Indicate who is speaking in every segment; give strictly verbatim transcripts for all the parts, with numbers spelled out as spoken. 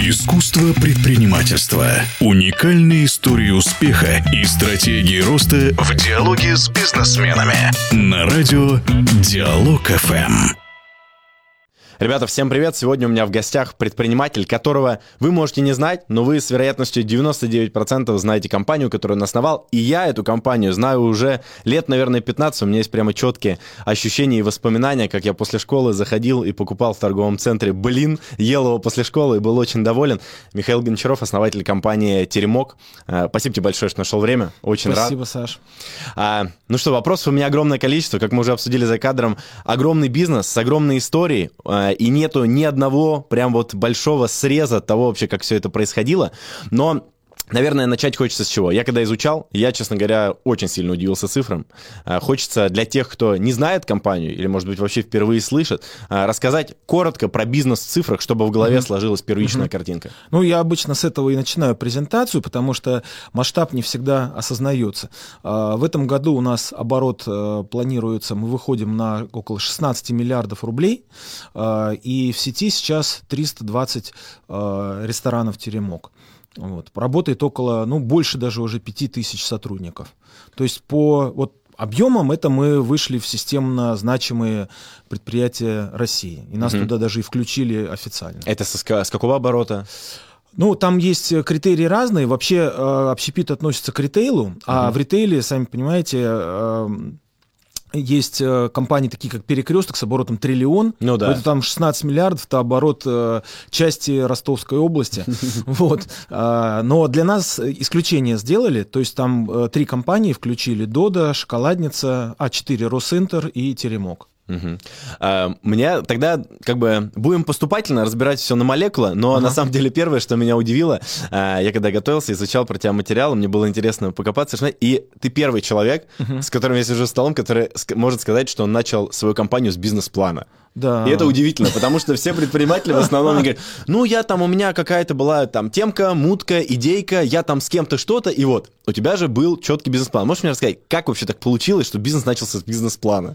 Speaker 1: Искусство предпринимательства. Уникальные истории успеха и стратегии роста в диалоге с бизнесменами. На радио Диалог эф эм.
Speaker 2: Ребята, всем привет! Сегодня у меня в гостях предприниматель, которого вы можете не знать, но вы с вероятностью девяносто девять процентов знаете компанию, которую он основал. И я эту компанию знаю уже лет, наверное, пятнадцать. У меня есть прямо четкие ощущения и воспоминания, как я после школы заходил и покупал в торговом центре блин, ел его после школы и был очень доволен. Михаил Гончаров, основатель компании «Теремок». Спасибо тебе большое, что нашел время. Очень
Speaker 3: Спасибо,
Speaker 2: рад.
Speaker 3: Саш.
Speaker 2: А, ну что, вопросов у меня огромное количество. Как мы уже обсудили за кадром, огромный бизнес с огромной историей. И нету ни одного прям вот большого среза того вообще, как все это происходило. Но, наверное, начать хочется с чего? Я когда изучал, я, честно говоря, очень сильно удивился цифрам. Хочется для тех, кто не знает компанию или, может быть, вообще впервые слышит, рассказать коротко про бизнес в цифрах, чтобы в голове mm-hmm. сложилась первичная mm-hmm. картинка.
Speaker 3: Ну, я обычно с этого и начинаю презентацию, потому что масштаб не всегда осознается. В этом году у нас оборот планируется, мы выходим на около шестнадцать миллиардов рублей, и в сети сейчас триста двадцать ресторанов «Теремок». Вот. Работает около, ну, больше даже уже пяти тысяч сотрудников. То есть по вот, объемам это мы вышли в системно значимые предприятия России. И нас mm-hmm. туда даже и включили официально.
Speaker 2: Это с, с какого оборота?
Speaker 3: Ну, там есть критерии разные. Вообще общепит относится к ритейлу, mm-hmm. а в ритейле, сами понимаете, есть компании, такие как «Перекресток» с оборотом триллион. Ну, да. Это там шестнадцать миллиардов, это оборот э, части Ростовской области. Вот. Но для нас исключение сделали. То есть там э, три компании включили: «Дода», «Шоколадница», а четыре «Росинтер» и «Теремок».
Speaker 2: Угу. А, мне тогда как бы будем поступательно разбирать все на молекулы, но ага. на самом деле первое, что меня удивило, а, я когда готовился, изучал про тебя материалы, мне было интересно покопаться, и ты первый человек, угу. с которым я сижу за столом, который может сказать, что он начал свою компанию с бизнес-плана.
Speaker 3: Да.
Speaker 2: И это удивительно, потому что все предприниматели в основном говорят: ну, я там, у меня какая-то была там темка, мутка, идейка, я там с кем-то что-то, и вот, у тебя же был четкий бизнес-план. Можешь мне рассказать, как вообще так получилось, что бизнес начался с бизнес-плана?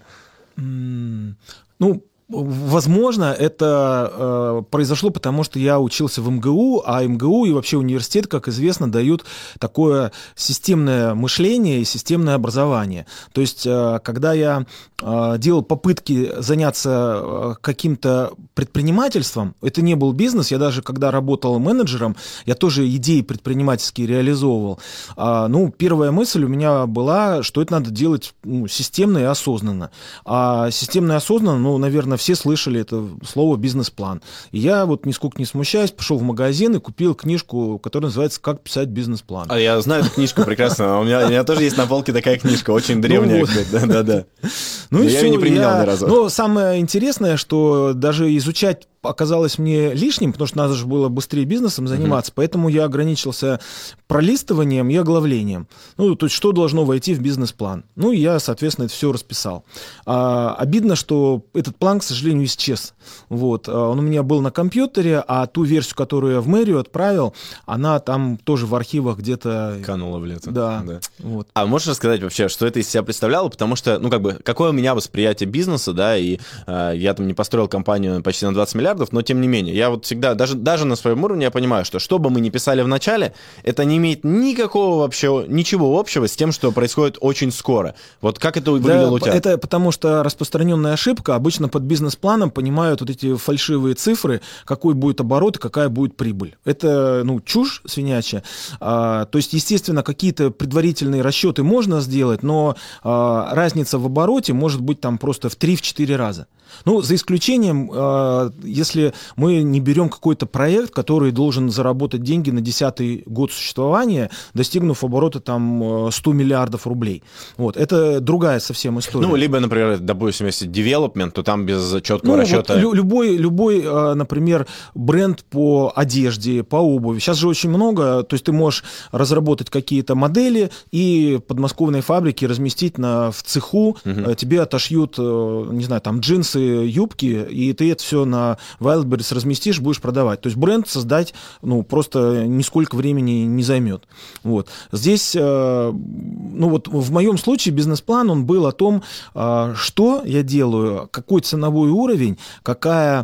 Speaker 3: Ну, возможно, это э, произошло, потому что я учился в эм гэ у, а эм гэ у и вообще университет, как известно, дают такое системное мышление и системное образование. То есть, э, когда я э, делал попытки заняться э, каким-то предпринимательством, это не был бизнес, я даже когда работал менеджером, я тоже идеи предпринимательские реализовывал. А, ну, первая мысль у меня была, что это надо делать ну, системно и осознанно. А системно и осознанно, ну, наверное, все слышали это слово «бизнес-план». И я вот нисколько не смущаясь, пошел в магазин и купил книжку, которая называется «Как писать бизнес-план».
Speaker 2: А я знаю эту книжку прекрасно. У меня, у меня тоже есть на полке такая книжка, очень древняя. Ну, вот. Да-да-да.
Speaker 3: Ну,
Speaker 2: я ее не применял я... ни разу.
Speaker 3: Но самое интересное, что даже изучать оказалось мне лишним, потому что надо же было быстрее бизнесом заниматься, uh-huh. поэтому я ограничился пролистыванием и оглавлением. Ну, то есть, что должно войти в бизнес-план. Ну, и я, соответственно, это все расписал. А, обидно, что этот план, к сожалению, исчез. Вот. Он у меня был на компьютере, а ту версию, которую я в мэрию отправил, она там тоже в архивах где-то...
Speaker 2: Канула в лето.
Speaker 3: Да. да. Вот.
Speaker 2: А можешь рассказать вообще, что это из себя представляло? Потому что, ну, как бы, какое у меня восприятие бизнеса, да, и э, я там не построил компанию почти на двадцать миллиардов, но тем не менее, я вот всегда, даже, даже на своем уровне я понимаю, что что бы мы ни писали в начале, это не имеет никакого вообще, ничего общего с тем, что происходит очень скоро. Вот как это выглядело
Speaker 3: да,
Speaker 2: у тебя?
Speaker 3: Это потому что распространенная ошибка. Обычно под бизнес-планом понимают вот эти фальшивые цифры, какой будет оборот и какая будет прибыль. Это, ну, чушь свинячья. А, то есть, естественно, какие-то предварительные расчеты можно сделать, но а, разница в обороте может быть там просто в три-четыре раза. Ну, за исключением, э, если мы не берем какой-то проект, который должен заработать деньги на десятый год существования, достигнув оборота там сто миллиардов рублей. Вот. Это другая совсем история.
Speaker 2: Ну, либо, например, допустим, если development, то там без четкого
Speaker 3: ну,
Speaker 2: расчета...
Speaker 3: Вот любой, любой, например, бренд по одежде, по обуви. Сейчас же очень много, то есть ты можешь разработать какие-то модели и подмосковные фабрики разместить на, в цеху, угу. тебе отошьют, не знаю, там джинсы, юбки, и ты это все на Wildberries разместишь, будешь продавать. То есть бренд создать, ну, просто нисколько времени не займет. Вот. Здесь, ну, вот в моем случае бизнес-план, он был о том, что я делаю, какой ценовой уровень, какая,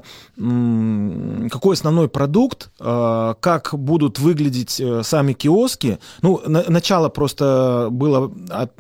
Speaker 3: какой основной продукт, как будут выглядеть сами киоски. Ну, начало просто было,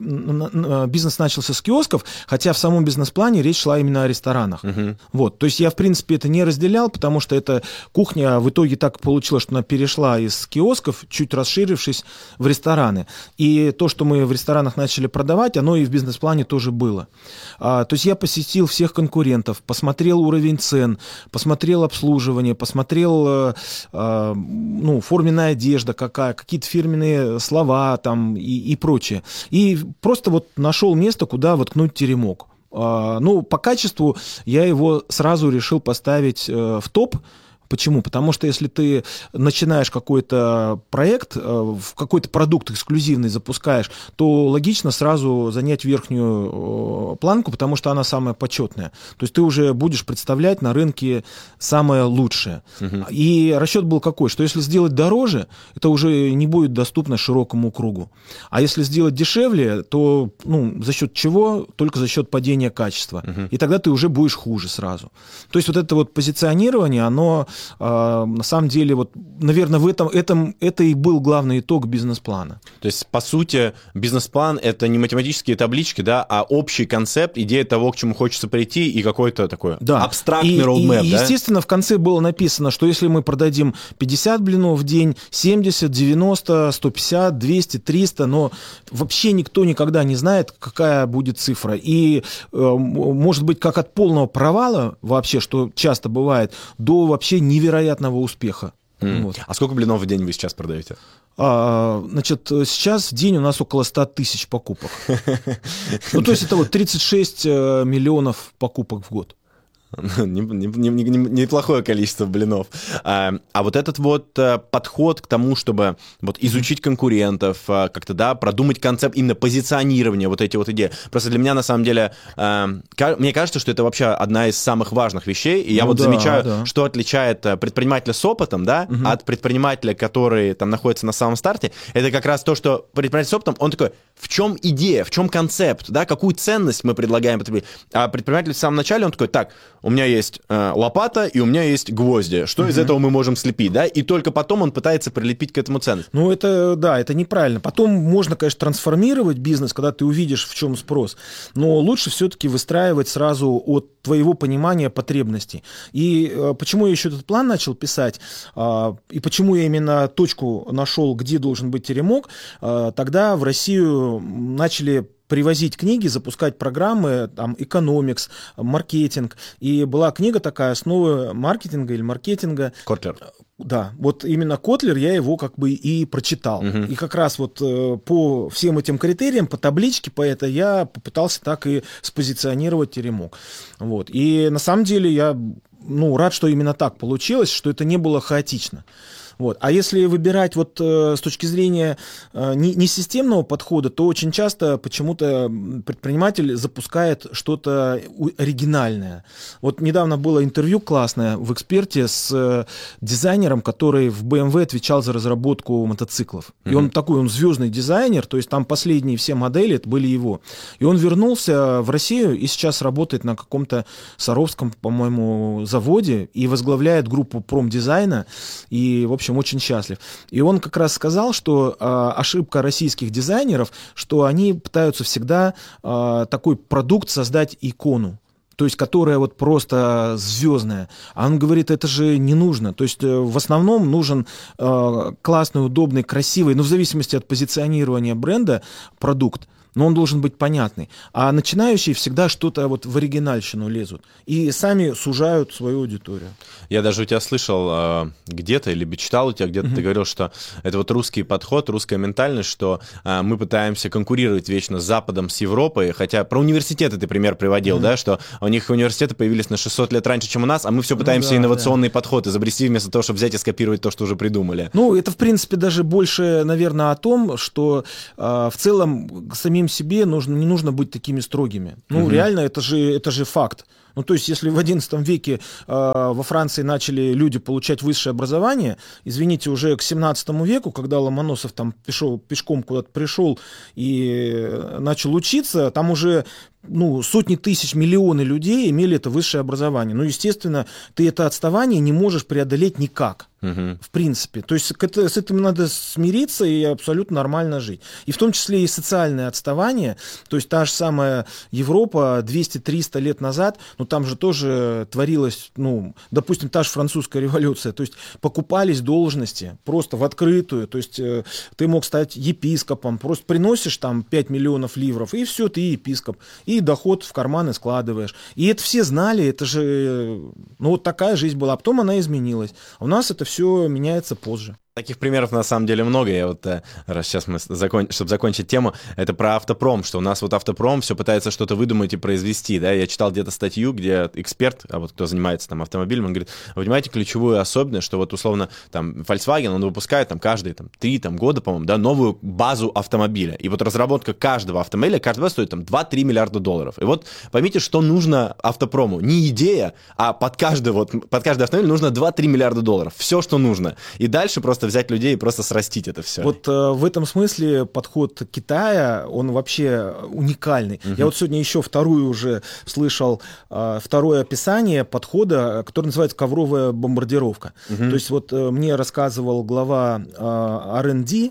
Speaker 3: бизнес начался с киосков, хотя в самом бизнес-плане речь шла именно о ресторанах. Uh-huh. Вот, то есть я, в принципе, это не разделял, потому что эта кухня в итоге так получилось, что она перешла из киосков, чуть расширившись, в рестораны. И то, что мы в ресторанах начали продавать, оно и в бизнес-плане тоже было. А, то есть я посетил всех конкурентов, посмотрел уровень цен, посмотрел обслуживание, посмотрел а, ну, форменная одежда какая, какие-то фирменные слова там и, и прочее. И просто вот нашел место, куда воткнуть теремок. А, ну, по качеству я его сразу решил поставить э, в топ. Почему? Потому что если ты начинаешь какой-то проект, какой-то продукт эксклюзивный запускаешь, то логично сразу занять верхнюю планку, потому что она самая почетная. То есть ты уже будешь представлять на рынке самое лучшее. Угу. И расчет был какой? Что если сделать дороже, это уже не будет доступно широкому кругу. А если сделать дешевле, то ну, за счет чего? Только за счет падения качества. Угу. И тогда ты уже будешь хуже сразу. То есть вот это вот позиционирование, оно на самом деле, вот, наверное, в этом, этом это и был главный итог бизнес-плана.
Speaker 2: То есть, по сути, бизнес-план — это не математические таблички, да, а общий концепт, идея того, к чему хочется прийти, и какой-то такой да. абстрактный роудмэп,
Speaker 3: да? Естественно, в конце было написано, что если мы продадим пятьдесят блинов в день, семьдесят, девяносто, сто пятьдесят, двести, триста, но вообще никто никогда не знает, какая будет цифра. И, может быть, как от полного провала вообще, что часто бывает, до вообще невероятного успеха.
Speaker 2: Mm. Вот. А сколько блинов в день вы сейчас продаете?
Speaker 3: А, значит, сейчас в день у нас около ста тысяч покупок. Ну, то есть это вот тридцать шесть миллионов покупок в год.
Speaker 2: Неплохое количество блинов. А, а вот этот вот подход к тому, чтобы вот изучить конкурентов, как-то, да, продумать концепт именно позиционирования, вот эти вот идеи. Просто для меня, на самом деле, мне кажется, что это вообще одна из самых важных вещей, и я ну вот да, замечаю, да. что отличает предпринимателя с опытом, да, угу. от предпринимателя, который там находится на самом старте, это как раз то, что предприниматель с опытом, он такой, в чем идея, в чем концепт, да, какую ценность мы предлагаем потребителю. А предприниматель в самом начале, он такой, так, у меня есть э, лопата и у меня есть гвозди. Что uh-huh. из этого мы можем слепить, да? И только потом он пытается прилепить к этому ценность.
Speaker 3: Ну, это, да, это неправильно. Потом можно, конечно, трансформировать бизнес, когда ты увидишь, в чем спрос. Но лучше все-таки выстраивать сразу от твоего понимания потребностей. И э, почему я еще этот план начал писать, э, и почему я именно точку нашел, где должен быть теремок, э, тогда в Россию начали привозить книги, запускать программы, там, экономикс, маркетинг. И была книга такая, «Основы маркетинга» или маркетинга.
Speaker 2: Котлер.
Speaker 3: Да, вот именно Котлер, я его как бы и прочитал. Угу. И как раз вот э, по всем этим критериям, по табличке, по этой, я попытался так и спозиционировать теремок. Вот. И на самом деле я ну, рад, что именно так получилось, что это не было хаотично. Вот. А если выбирать вот, э, с точки зрения э, не, не системного подхода, то очень часто почему-то предприниматель запускает что-то оригинальное. Вот недавно было интервью классное в «Эксперте» с э, дизайнером, который в бэ эм вэ отвечал за разработку мотоциклов. Mm-hmm. И он такой, он звездный дизайнер, то есть там последние все модели, это были его. И он вернулся в Россию и сейчас работает на каком-то саровском, по-моему, заводе и возглавляет группу промдизайна. И, в общем, очень счастлив. И он как раз сказал, что э, ошибка российских дизайнеров, что они пытаются всегда э, такой продукт создать икону, то есть которая вот просто звездная. А он говорит, это же не нужно. То есть э, в основном нужен э, классный, удобный, красивый, но в зависимости от позиционирования бренда, продукт. Но он должен быть понятный. А начинающие всегда что-то вот в оригинальщину лезут. И сами сужают свою аудиторию.
Speaker 2: Я даже у тебя слышал э, где-то, или читал у тебя где-то, mm-hmm. ты говорил, что это вот русский подход, русская ментальность, что э, мы пытаемся конкурировать вечно с Западом, с Европой. Хотя про университеты ты пример приводил, mm-hmm. да, что у них университеты появились на шестьсот лет раньше, чем у нас, а мы все пытаемся ну, да, инновационный да. подход изобрести вместо того, чтобы взять и скопировать то, что уже придумали.
Speaker 3: Ну, это, в принципе, даже больше, наверное, о том, что э, в целом самим самим себе нужно, не нужно быть такими строгими. Ну, угу. реально, это же, это же факт. Ну, то есть, если в одиннадцатом веке э, во Франции начали люди получать высшее образование, извините, уже к семнадцатому веку, когда Ломоносов там пешел, пешком куда-то пришел и начал учиться, там уже ну, сотни тысяч, миллионы людей имели это высшее образование. Ну, естественно, ты это отставание не можешь преодолеть никак. Угу. В принципе. То есть это, с этим надо смириться и абсолютно нормально жить. И в том числе и социальное отставание. То есть та же самая Европа двести-триста лет назад, ну там же тоже творилось, ну, допустим, та же французская революция. То есть покупались должности просто в открытую. То есть э, ты мог стать епископом. Просто приносишь там пять миллионов ливров, и все, ты епископ. И доход в карманы складываешь. И это все знали, это же, ну, вот такая жизнь была. А потом она изменилась. А у нас это все меняется позже.
Speaker 2: Таких примеров на самом деле много. Я вот, раз сейчас мы, закон... чтобы закончить тему, это про автопром, что у нас вот автопром все пытается что-то выдумать и произвести, да, я читал где-то статью, где эксперт, а вот кто занимается там автомобилем, он говорит, вы понимаете ключевую особенность, что вот условно там Volkswagen, он выпускает там каждые там три там, года, по-моему, да, новую базу автомобиля, и вот разработка каждого автомобиля, каждого стоит там два-три миллиарда долларов, и вот поймите, что нужно автопрому, не идея, а под каждый, вот, под каждый автомобиль нужно два-три миллиарда долларов, все, что нужно, и дальше просто взять людей и просто срастить это все.
Speaker 3: Вот э, в этом смысле подход Китая, он вообще уникальный. Угу. Я вот сегодня еще вторую уже слышал, э, второе описание подхода, который называется ковровая бомбардировка. Угу. То есть вот э, мне рассказывал глава э, ар энд ди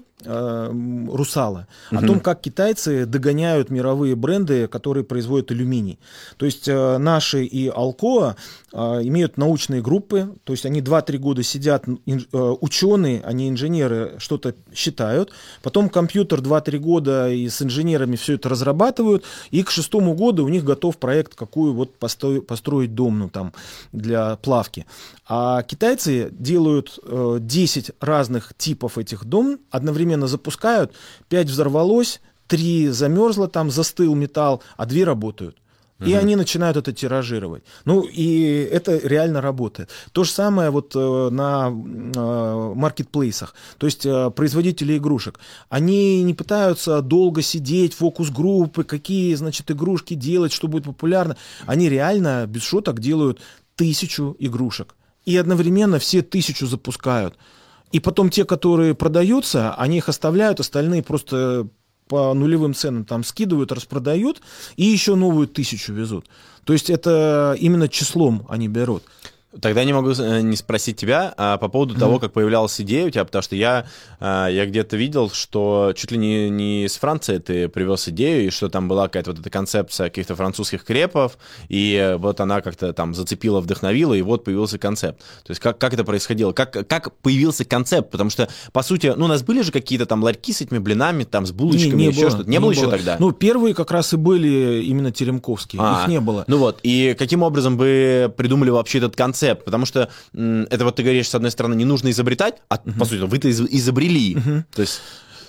Speaker 3: Русала, угу. о том, как китайцы догоняют мировые бренды, которые производят алюминий. То есть э, наши и Alcoa э, имеют научные группы, то есть они два-три года сидят, ин, э, ученые, а не инженеры, что-то считают, потом компьютер два-три года и с инженерами все это разрабатывают, и к шестому году у них готов проект, какую вот построить, построить дом, ну, там, для плавки. А китайцы делают э, десять разных типов этих дом, одновременно запускают, пять взорвалось, три замерзло, там застыл металл, а две работают. И uh-huh. они начинают это тиражировать. Ну, и это реально работает. То же самое вот э, на э, маркетплейсах. То есть э, производители игрушек. Они не пытаются долго сидеть, фокус-группы, какие, значит, игрушки делать, что будет популярно. Они реально, без шуток, делают тысячу игрушек. И одновременно все тысячу запускают. И потом те, которые продаются, они их оставляют, остальные просто по нулевым ценам там скидывают, распродают, и еще новую тысячу везут. То есть это именно числом они берут.
Speaker 2: Тогда не могу не спросить тебя а, по поводу mm-hmm. того, как появлялась идея у тебя, потому что я, а, я где-то видел, что чуть ли не, не из Франции ты привез идею, и что там была какая-то вот эта концепция каких-то французских крепов, и вот она как-то там зацепила, вдохновила, и вот появился концепт. То есть как, как это происходило? Как, как появился концепт? Потому что, по сути, ну, у нас были же какие-то там ларьки с этими блинами, там, с булочками, не, не еще было, что-то. Не, не было, было еще тогда?
Speaker 3: Ну, первые как раз и были именно теремковские, а, их не было.
Speaker 2: Ну вот, и каким образом вы придумали вообще этот концепт? Потому что м, это вот ты говоришь, с одной стороны, не нужно изобретать, а uh-huh. по сути, вы-то из- изобрели. Uh-huh. То есть...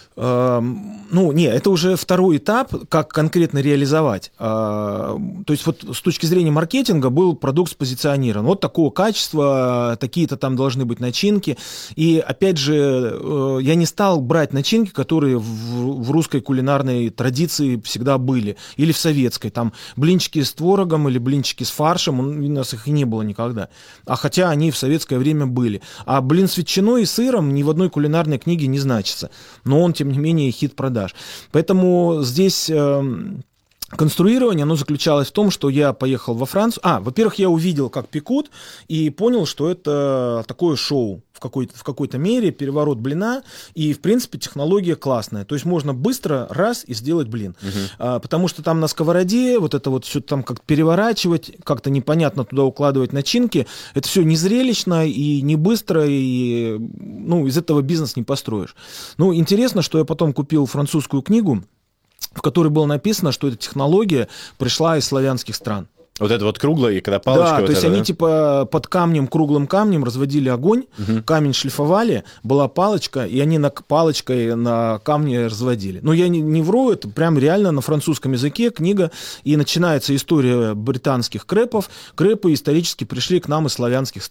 Speaker 3: Ну, не, это уже второй этап, как конкретно реализовать. То есть вот с точки зрения маркетинга был продукт спозиционирован. Вот такого качества, такие-то там должны быть начинки. И опять же, я не стал брать начинки, которые в, в русской кулинарной традиции всегда были. Или в советской. Там блинчики с творогом или блинчики с фаршем, у нас их и не было никогда. А хотя они в советское время были. А блин с ветчиной и сыром ни в одной кулинарной книге не значится. Но он, тем не менее, хит продаж. Поэтому здесь э, конструирование, оно заключалось в том, что я поехал во Францию. А, во-первых, я увидел, как пекут, и понял, что это такое шоу в какой-то, в какой-то мере, переворот блина, и, в принципе, технология классная. То есть можно быстро раз и сделать блин. Uh-huh. А, потому что там на сковороде вот это вот все там как переворачивать, как-то непонятно туда укладывать начинки, это все не зрелищно и не быстро, и ну, из этого бизнес не построишь. Ну, интересно, что я потом купил французскую книгу, в которой было написано, что эта технология пришла из славянских стран.
Speaker 2: Вот это вот круглое, и когда палочка...
Speaker 3: Да,
Speaker 2: вот
Speaker 3: то есть
Speaker 2: это,
Speaker 3: они
Speaker 2: да?
Speaker 3: типа под камнем, круглым камнем разводили огонь, угу. камень шлифовали, была палочка, и они на, палочкой на камне разводили. Но я не, не вру, это прям реально на французском языке книга, и начинается история британских крепов. Крепы исторически пришли к нам из славянских стран.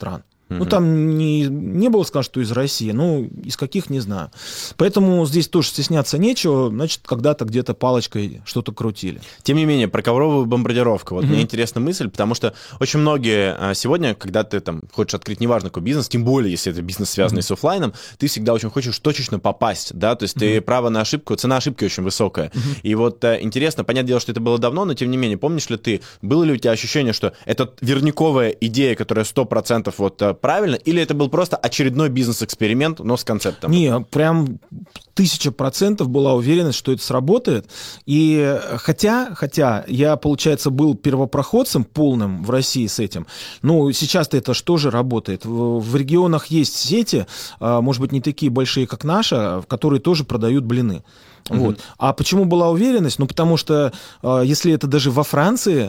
Speaker 3: Ну, там не, не было сказано, что из России, ну, из каких, не знаю. Поэтому здесь тоже стесняться нечего, значит, когда-то где-то палочкой что-то крутили.
Speaker 2: Тем не менее, про ковровую бомбардировку. Вот mm-hmm. мне интересна мысль, потому что очень многие сегодня, когда ты там хочешь открыть неважно какой бизнес, тем более, если это бизнес, связанный mm-hmm. с офлайном, ты всегда очень хочешь точечно попасть, да, то есть mm-hmm. ты право на ошибку, цена ошибки очень высокая. Mm-hmm. И вот интересно, понятное дело, что это было давно, но тем не менее, помнишь ли ты, было ли у тебя ощущение, что это верниковая идея, которая сто процентов вот правильно, или это был просто очередной бизнес-эксперимент, но с концептом?
Speaker 3: Не, прям тысяча процентов была уверенность, что это сработает. И хотя, хотя я, получается, был первопроходцем полным в России с этим, ну, сейчас-то это что же работает? В, в регионах есть сети, может быть, не такие большие, как наша, которые тоже продают блины. Mm-hmm. Вот. А почему была уверенность? Ну, потому что если это даже во Франции,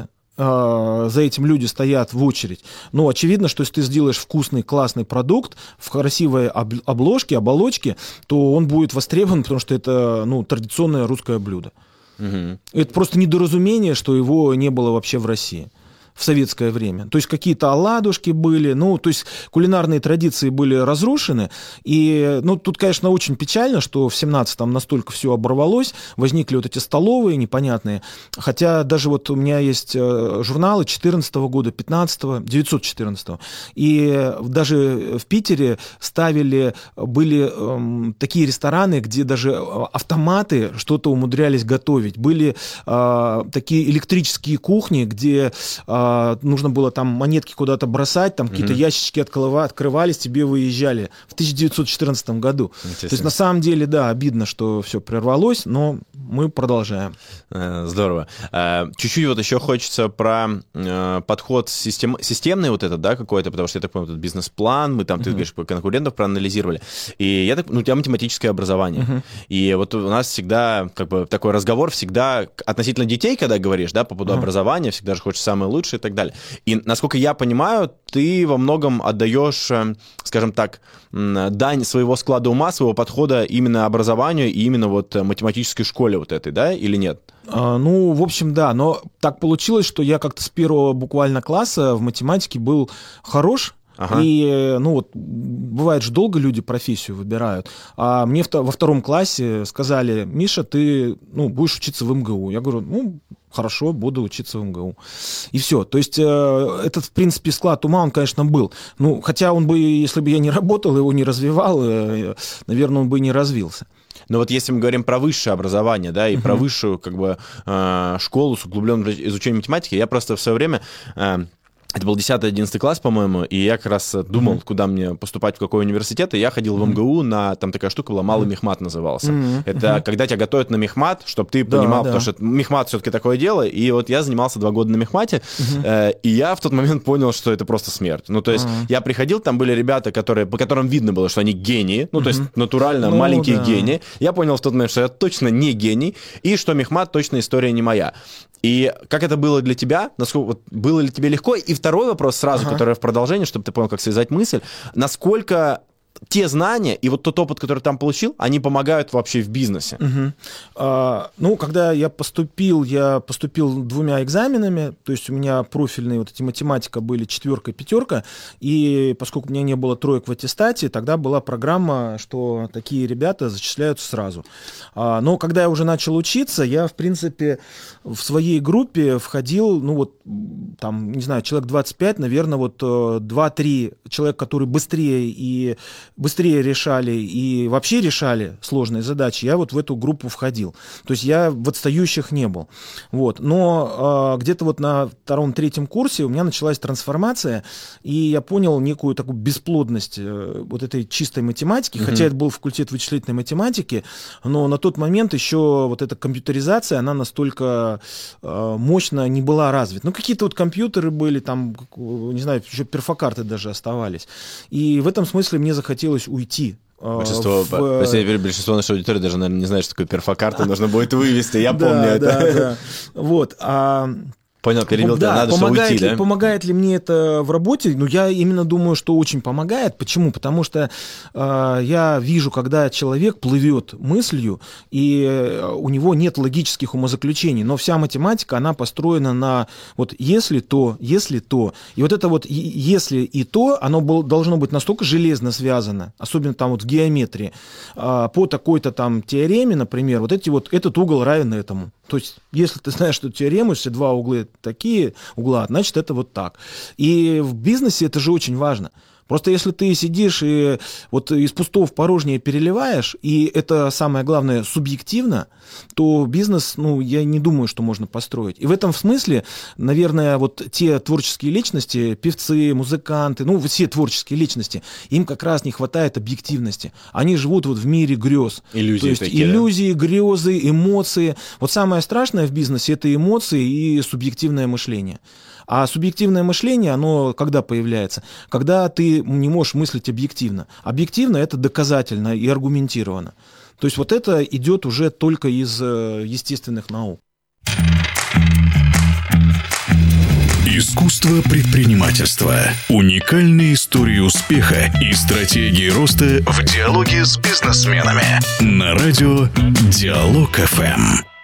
Speaker 3: за этим люди стоят в очередь. Ну, очевидно, что если ты сделаешь вкусный, классный продукт в красивой обложке, оболочке, то он будет востребован, потому что это, ну, традиционное русское блюдо. Угу. Это просто недоразумение, что его не было вообще в России в советское время. То есть какие-то оладушки были, ну, то есть кулинарные традиции были разрушены, и, ну, тут, конечно, очень печально, что в семнадцатом настолько все оборвалось, возникли вот эти столовые непонятные, хотя даже вот у меня есть журналы четырнадцатого года, пятнадцатого, девятьсот четырнадцатого, и даже в Питере ставили, были эм, такие рестораны, где даже автоматы что-то умудрялись готовить, были э, такие электрические кухни, где э, нужно было там монетки куда-то бросать, там mm-hmm. какие-то ящички открыва- открывались, тебе выезжали в тысяча девятьсот четырнадцатом году. То есть на самом деле, да, обидно, что все прервалось, но мы продолжаем.
Speaker 2: Здорово. Чуть-чуть вот еще хочется про подход систем... системный вот этот, да, какой-то, потому что я так понимаю, этот бизнес-план, мы там, mm-hmm. ты говоришь, конкурентов проанализировали, и я так, ну, у тебя математическое образование, mm-hmm. и вот у нас всегда, как бы, такой разговор всегда относительно детей, когда говоришь, да, по поводу mm-hmm. образования, всегда же хочешь самое лучшее и так далее. И, насколько я понимаю, ты во многом отдаешь, скажем так, дань своего склада ума, своего подхода именно образованию и именно вот математической школе вот этой, да, или нет?
Speaker 3: А, ну, в общем, да, но так получилось, что я как-то с первого буквально класса в математике был хорош. Ага. И, ну вот, бывает же долго люди профессию выбирают. А мне во втором классе сказали: Миша, ты, ну, будешь учиться в эм гэ у. Я говорю: ну, хорошо, буду учиться в эм гэ у. И все. То есть э, этот, в принципе, склад ума, он, конечно, был. Ну, хотя он бы, если бы я не работал, его не развивал, э, наверное, он бы и не развился.
Speaker 2: Но вот если мы говорим про высшее образование, да, и uh-huh. про высшую, как бы, э, школу с углубленным изучением математики, я просто в свое время... Э, Это был десятый-одиннадцатый класс, по-моему, и я как раз думал, mm-hmm. куда мне поступать, в какой университет, и я ходил в эм гэ у на, там такая штука была, малый мехмат назывался. Mm-hmm. Это mm-hmm. когда тебя готовят на мехмат, чтобы ты да, понимал, да. потому что мехмат все-таки такое дело, и вот я занимался два года на мехмате, mm-hmm. э, и я в тот момент понял, что это просто смерть. Ну, то есть mm-hmm. я приходил, там были ребята, которые, по которым видно было, что они гении, ну, mm-hmm. то есть натурально ну, маленькие да. гении. Я понял в тот момент, что я точно не гений, и что мехмат точно история не моя. И как это было для тебя? Насколько, вот, было ли тебе легко? И второй вопрос сразу, ага. который в продолжении, чтобы ты понял, как связать мысль. Насколько те знания и вот тот опыт, который там получил, они помогают вообще в бизнесе?
Speaker 3: Угу. А, ну, когда я поступил, я поступил двумя экзаменами, то есть у меня профильные вот эти математика были четверка и пятерка, и поскольку у меня не было троек в аттестате, тогда была программа, что такие ребята зачисляются сразу. А, но когда я уже начал учиться, я, в принципе, в своей группе входил, ну вот, там, не знаю, человек двадцать пять, наверное, вот два-три человека, которые быстрее и быстрее решали и вообще решали сложные задачи, я вот в эту группу входил. То есть я в отстающих не был. Вот. Но э, где-то вот на втором-третьем курсе у меня началась трансформация, и я понял некую такую бесплодность э, вот этой чистой математики, mm-hmm. хотя это был факультет вычислительной математики, но на тот момент еще вот эта компьютеризация, она настолько э, мощно не была развита. Ну, какие-то вот компьютеры были, там, не знаю, еще перфокарты даже оставались. И в этом смысле мне захотелось уйти.
Speaker 2: Большинство, в... большинство нашей аудитории даже, наверное, не знает, что такое перфокарта, нужно будет вывести, я помню это.
Speaker 3: Да, да. Вот. А
Speaker 2: Понял, перебил,
Speaker 3: да,
Speaker 2: надо
Speaker 3: помогает,
Speaker 2: уйти,
Speaker 3: ли,
Speaker 2: да?
Speaker 3: помогает ли мне это в работе? Ну, я именно думаю, что очень помогает. Почему? Потому что э, я вижу, когда человек плывет мыслью, и у него нет логических умозаключений, но вся математика, она построена на вот если то, если то. И вот это вот если и то, оно был, должно быть настолько железно связано, особенно там вот в геометрии, э, по такой-то там теореме, например, вот эти вот, этот угол равен этому. То есть, если ты знаешь, что теорему, если два угла такие угла, значит, это вот так. И в бизнесе это же очень важно. Просто если ты сидишь и вот из пустого в порожнее переливаешь, и это самое главное субъективно, то бизнес, ну, я не думаю, что можно построить. И в этом смысле, наверное, вот те творческие личности, певцы, музыканты, ну, все творческие личности, им как раз не хватает объективности. Они живут вот в мире грез.
Speaker 2: Иллюзии
Speaker 3: то есть
Speaker 2: такие,
Speaker 3: иллюзии, да? Грезы, эмоции. Вот самое страшное в бизнесе — это эмоции и субъективное мышление. А субъективное мышление, оно когда появляется? Когда ты не можешь мыслить объективно. Объективно — это доказательно и аргументированно. То есть вот это идет уже только из естественных наук.
Speaker 1: Искусство предпринимательства. Уникальные истории успеха и стратегии роста в диалоге с бизнесменами. На радио Диалог эф эм.